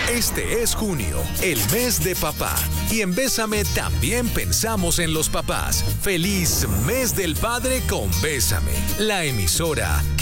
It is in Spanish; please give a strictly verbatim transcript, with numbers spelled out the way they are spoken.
Este es junio, el mes de papá. Y en Bésame también pensamos en los papás. ¡Feliz mes del padre con Bésame! La emisora